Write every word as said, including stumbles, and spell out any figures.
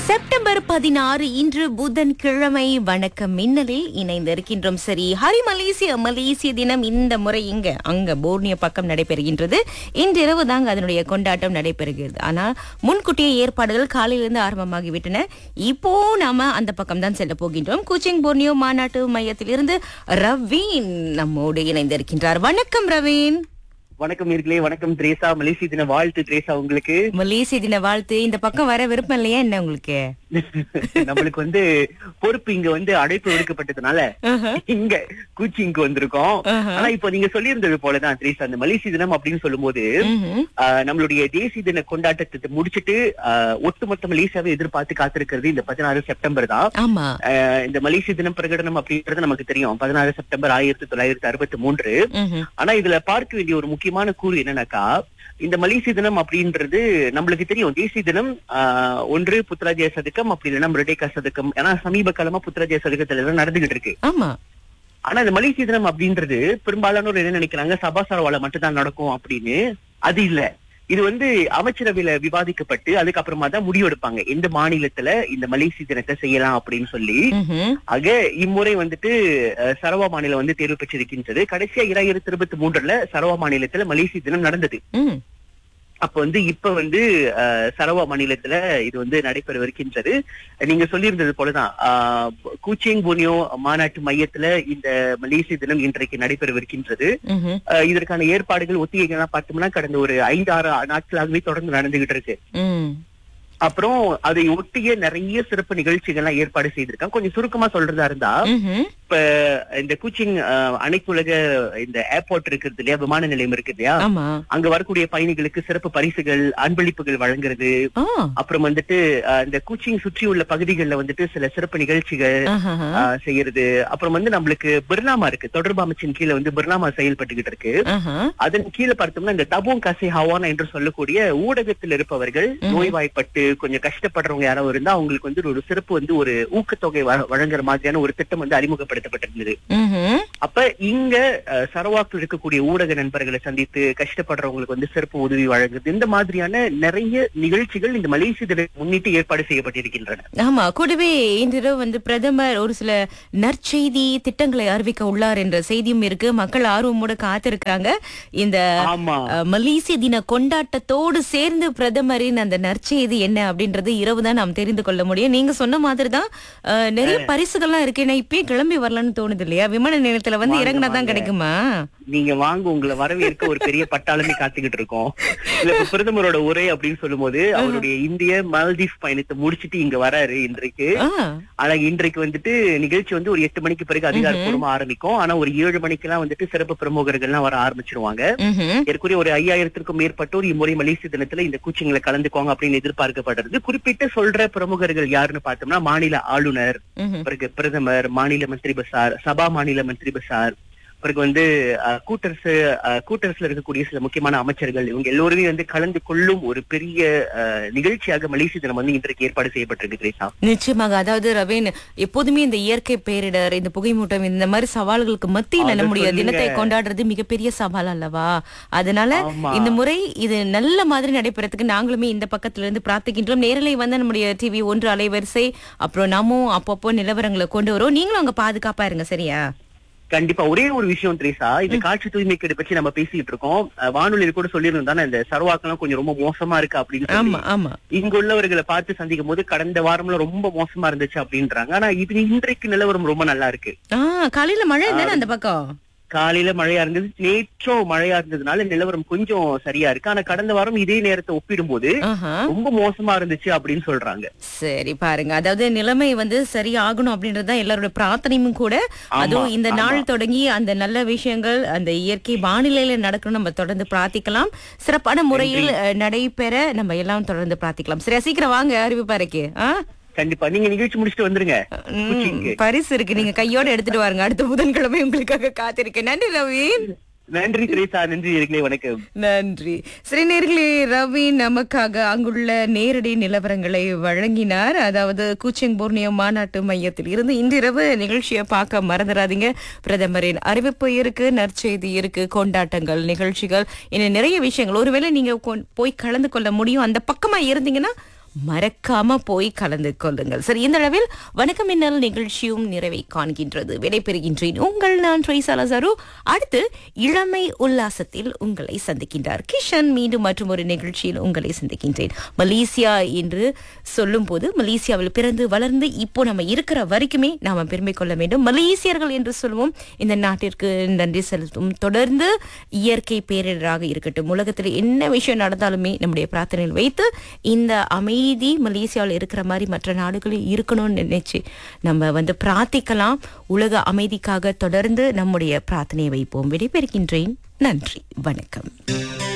September பதினாறு இன்று புதன்கிழமை. வணக்கம் மின்னலில் இணைந்திருக்கின்றோம். சரி, ஹரி மலேசிய மலேசிய தினம் இந்த முறை இங்க அங்க போர்னியோ பக்கம் நடைபெறுகின்றது. இன்றிரவு தாங்க அதனுடைய கொண்டாட்டம் நடைபெறுகிறது. ஆனால் முன்கூட்டிய ஏற்பாடுகள் காலையிலிருந்து ஆரம்பமாகிவிட்டன. இப்போ நாம அந்த பக்கம் தான் செல்ல போகின்றோம். கூச்சிங் போர்னியோ மாநாட்டு மையத்தில் இருந்து ரவீன் நம்மோடு இணைந்திருக்கின்றார். வணக்கம் ரவீன். வணக்கம் நேர்களே, வணக்கம் திரேசா. மலேசிய தின வாழ்த்து திரேசா உங்களுக்கு. மலேசிய தின வாழ்த்து. இந்த பக்கம் வர விருப்பம் இல்லையா என்ன உங்களுக்கு? நம்மளுக்கு வந்து பொறுப்பு இங்க வந்து அழைப்பு விடுக்கப்பட்டதுனால இங்க கூச்சிங்க்கு வந்திருக்கோம். ஆனா இப்ப நீங்க சொல்லியிருந்தது போலதான் திரேசா, அந்த மலேசிய தினம் அப்படின்னு சொல்லும் போது நம்மளுடைய தேசிய தின கொண்டாட்டத்தை முடிச்சிட்டு ஒட்டுமொத்த மலேசியாவை எதிர்பார்த்து காத்திருக்கிறது இந்த பதினாறு செப்டம்பர் தான். இந்த மலேசிய தினம் பிரகடனம் அப்படின்றது நமக்கு தெரியும், பதினாறு செப்டம்பர் ஆயிரத்தி தொள்ளாயிரத்தி அறுபத்தி மூன்று. ஆனா இதுல பார்க்க வேண்டிய ஒரு முக்கியமான கூறு என்னன்னாக்கா, இந்த மலேசிய தினம் அப்படின்றது நம்மளுக்கு தெரியும், தேசிய தினம் ஆஹ் ஒன்று புத்ராஜய சதுக்கம், அப்படி இல்லைன்னா மிருடேகா சதுக்கம். ஏன்னா சமீப காலமா புத்ராஜய சதுக்கத்துல எல்லாம் நடந்துகிட்டு இருக்கு. ஆமா. ஆனா இந்த மலேசிய தினம் அப்படின்றது பெரும்பாலானோர் என்ன நினைக்கிறாங்க, சபா சரவால மட்டும் தான் நடக்கும் அப்படின்னு. அது இல்ல, இது வந்து அமைச்சரவையில விவாதிக்கப்பட்டு அதுக்கப்புறமா தான் முடிவெடுப்பாங்க எந்த மாநிலத்துல இந்த மலேசிய தினத்தை செய்யலாம் அப்படின்னு சொல்லி. ஆக இம்முறை வந்துட்டு சரவா மாநிலம் வந்து தேர்வு பெற்றிருக்கின்றது. கடைசியா இரண்டாயிரத்தி இருபத்தி மூன்றுல சரவா மாநிலத்துல மலேசிய தினம் நடந்தது. அப்ப வந்து இப்ப வந்து சரவா மாநிலத்துல இது வந்து நடைபெறவிருக்கின்றது. நீங்க சொல்லியிருந்தது போலதான் கூச்சிங் போர்னியோ மாநாட்டு மையத்துல இந்த மலேசிய தினம் இன்றைக்கு நடைபெறவிருக்கின்றது. இதற்கான ஏற்பாடுகள் ஒத்திகைகள்லாம் பார்த்தோம்னா கடந்த ஒரு ஐந்து ஆறு நாட்களாகவே தொடர்ந்து நடந்துகிட்டு இருக்கு. அப்புறம் அதை ஒட்டிய நிறைய சிறப்பு நிகழ்ச்சிகள்லாம் ஏற்பாடு செய்திருக்காங்க. கொஞ்சம் சுருக்கமா சொல்றதா இருந்தா, இப்ப இந்த கூச்சிங் அனைத்துலக இந்த ஏர்போர்ட் இருக்கிறது இல்லையா, விமான நிலையம் இருக்கு இல்லையா, அங்க வரக்கூடிய பயணிகளுக்கு சிறப்பு பரிசுகள், அன்பளிப்புகள் வழங்குறது. அப்புறம் வந்துட்டு இந்த கூச்சிங் சுற்றி உள்ள பகுதிகளில் வந்துட்டு சில சிறப்பு நிகழ்ச்சிகள் செய்யறது. அப்புறம் வந்து நம்மளுக்கு பிர்னாமா இருக்கு, தொடர்பு அமைச்சின் கீழே வந்து பிர்னாமா செயல்பட்டுக்கிட்டு இருக்கு. அதன் கீழே பார்த்தோம்னா இந்த தபோங் கசை ஹவானா என்று சொல்லக்கூடிய ஊடகத்தில் இருப்பவர்கள், நோய்வாய்ப்பட்டு கொஞ்சம் கஷ்டப்படுறவங்க யாரோ இருந்தா அவங்களுக்கு வந்து ஒரு சிறப்பு வந்து ஒரு ஊக்கத்தொகை வழங்குற மாதிரியான ஒரு திட்டம் வந்து அறிமுகப்படுத்தப்பட்டிருந்தது. அப்ப இங்க சரவாக்கில் இருக்கக்கூடிய ஊடக நண்பர்களை சந்தித்து கஷ்டப்படுறவங்களுக்கு வந்து சிறப்பு உதவி வழங்குது. இந்த மாதிரியான நிறைய நிகழ்ச்சிகள் இந்த மலேசிய தினத்தை முன்னிட்டு ஏற்பாடு செய்யப்பட்டிருக்கின்றன. ஆமா, கூடவே இன்றிரவு வந்து பிரதமர் ஒரு சில நற்செய்தி திட்டங்களை அறிவிக்க உள்ளார் என்ற செய்தியும் இருக்கு. மக்கள் ஆர்வமோட காத்திருக்கிறாங்க. இந்த மலேசிய தின கொண்டாட்டத்தோடு சேர்ந்து பிரதமரின் அந்த நற்செய்தி என்ன அப்படின்றது இரவு தான் நாம் தெரிந்து கொள்ள முடியும். நீங்க சொன்ன மாதிரிதான் நிறைய பரிசுகள்லாம் இருக்கு. நான் இப்பயே கிளம்பி வரலான்னு தோணுது இல்லையா? விமான நிலையத்துல வந்து இறங்கினாதான் கிடைக்குமா? நீங்க வாங்க, உங்களை வரவேற்க ஒரு பெரிய பட்டாளமே காத்துக்கிட்டு இருக்கோம். இல்ல, பிரதமரோட உரை அப்படின்னு சொல்லும் போது அவருடைய இந்திய மால்தீவ் பயணத்தை முடிச்சிட்டு இங்க வராரு இன்றைக்கு. ஆனா இன்றைக்கு வந்துட்டு நிகழ்ச்சி வந்து ஒரு எட்டு மணிக்கு பிறகு அதிகாரப்பூர்வமா ஆரம்பிக்கும். ஆனா ஒரு ஏழு மணிக்கு எல்லாம் வந்துட்டு சிறப்பு பிரமுகர்கள் எல்லாம் வர ஆரம்பிச்சிருவாங்க. ஏற்கனவே ஒரு ஐயாயிரத்திற்கும் மேற்பட்டோர் இம்முறை மலேசிய தினத்துல இந்த கூச்சிங்களை கலந்துக்குவாங்க அப்படின்னு எதிர்பார்க்கப்படுறது. குறிப்பிட்ட சொல்ற பிரமுகர்கள் யாருன்னு பார்த்தோம்னா, மாநில ஆளுநர், பிறகு பிரதமர், மாநில மந்திரி பசார், சபா மாநில மந்திரி பசார், பிறகு வந்து கூட்டரசு கூட்டரசுல இருக்கக்கூடிய சில முக்கியமான அமைச்சர்கள், இவங்க எல்லோருமே வந்து கலந்து கொள்ளும் ஒரு பெரிய நிகழ்ச்சியாக மலேசிய தினம் வந்து இன்றைக்கு ஏற்பாடு செய்யப்பட்டிருக்கு. நிச்சயமாக. அதாவது ரவீன், எப்போதுமே இந்த இயற்கை பேரிடர், இந்த புகைமூட்டம், இந்த மாதிரி சவால்களுக்கு மத்தியில நம்முடைய தினத்தை கொண்டாடுறது மிகப்பெரிய சவால் அல்லவா? அதனால இந்த முறை இது நல்ல மாதிரி நடைபெறதுக்கு நாங்களுமே இந்த பக்கத்துல இருந்து பிரார்த்திக்கின்றோம். நேரிலே வந்து நம்முடைய டிவி ஒன்று அலைவரிசை, அப்புறம் நாமும் அப்பப்போ நிலவரங்களை கொண்டு வரோம். நீங்களும் அங்க பாதுகாப்பா இருங்க, சரியா? கண்டிப்பா. ஒரே ஒரு விஷயம் திரேசா, இந்த காட்சி தூய்மைக்கு பற்றி நம்ம பேசிட்டு இருக்கோம். வானொலியில கூட சொல்லியிருந்தோம், இந்த சரவாக்கெல்லாம் கொஞ்சம் ரொம்ப மோசமா இருக்கு அப்படின்னு. இங்க உள்ளவர்களை பார்த்து சந்திக்கும் போது கடந்த வாரம்ல ரொம்ப மோசமா இருந்துச்சு அப்படின்றாங்க. ஆனா இது இன்றைக்கு நிலவரம் ரொம்ப நல்லா இருக்கு. காலையில மழை தானே அந்த பக்கம்? காலையில மழையா இருந்தது, நேற்றும் மழையா இருந்ததுனால நிலவரம் கொஞ்சம் சரியா இருக்கு. ஆனா கடந்த வாரம் இதே நேரத்தை ஒப்பிடும் போது ரொம்ப மோசமா இருந்துச்சு அப்படின்னு சொல்றாங்க. சரி, பாருங்க, அதாவது நிலைமை வந்து சரியாகணும் அப்படின்றதுதான் எல்லாரோட பிரார்த்தனையும் கூட. அதுவும் இந்த நாள் தொடங்கி அந்த நல்ல விஷயங்கள் அந்த இயற்கை வானிலையில நடக்கணும், நம்ம தொடர்ந்து பிரார்த்திக்கலாம். சிறப்பான முறையில் நடைபெற நம்ம எல்லாம் தொடர்ந்து பிரார்த்திக்கலாம். சரியா? சீக்கிரம் வாங்க அறிவிப்பாருக்கு. கண்டிப்பா நீங்க நிகழ்ச்சி முடிச்சுட்டு வந்துருங்க. பரிசு இருக்கு, நீங்க கையோட எடுத்துட்டு வாருங்க. அடுத்த புதன்கிழமை உங்களுக்காக காத்திருக்கேன். நன்றி ரவீன். நன்றி திரேசா. நன்றி நேர்களே, வணக்கம். நன்றி. சரி நேர்களே, ரவி நமக்காக அங்குள்ள நேரடி நிலவரங்களை வழங்கினார். அதாவது கூச்சிங் போர்னியோ மாநாட்டு மையத்தில் இருந்து இன்றிரவு நிகழ்ச்சியை பார்க்க மறந்துடாதீங்க. பிரதமரின் அறிவிப்பு இருக்கு, நற்செய்தி இருக்கு, கொண்டாட்டங்கள், நிகழ்ச்சிகள், இன்னும் நிறைய விஷயங்கள். ஒருவேளை நீங்க போய் கலந்து கொள்ள முடியும், அந்த பக்கமா இருந்தீங்கன்னா மறக்காம போய் கலந்து கொள்ளுங்கள். சரி, இந்த அளவில் வணக்கம் மின்னல் நிகழ்ச்சியும் நிறைவை காண்கின்றது. விடைபெறுகின்றேன். உங்கள் நான் ட்ரைசா லசாரு. அடுத்து இளமை உல்லாசத்தில் உங்களை சந்திக்கின்றார் கிஷன். மீண்டும் மற்றும் ஒரு நிகழ்ச்சியில் உங்களை சந்திக்கின்றேன். மலேசியா என்று சொல்லும் போது மலேசியாவில் பிறந்து வளர்ந்து இப்போ நம்ம இருக்கிற வரைக்குமே நாம பெருமை கொள்ள வேண்டும். மலேசியர்கள் என்று சொல்லுவோம். இந்த நாட்டிற்கு நன்றி செலுத்தும். தொடர்ந்து இயற்கை பேரிடராக இருக்கட்டும், உலகத்தில் என்ன விஷயம் நடந்தாலுமே நம்முடைய பிரார்த்தனையில் வைத்து இந்த அமைதி மலேசியாவில் இருக்கிற மாதிரி மற்ற நாடுகளில் இருக்கணும்னு நினைச்சு நம்ம வந்து பிரார்த்திக்கலாம். உலக அமைதிக்காக தொடர்ந்து நம்முடைய பிரார்த்தனையை வைப்போம். விடைபெறுகின்றேன். நன்றி, வணக்கம்.